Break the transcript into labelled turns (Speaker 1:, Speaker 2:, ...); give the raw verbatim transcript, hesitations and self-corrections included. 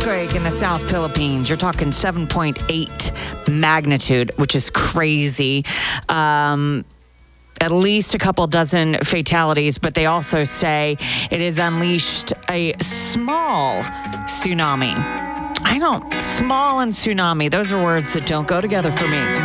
Speaker 1: earthquake in the South Philippines. You're talking seven point eight magnitude, which is crazy. Um, at least a couple dozen fatalities, but they also say it has unleashed a small tsunami. I don't, small and tsunami, those are words that don't go together for me.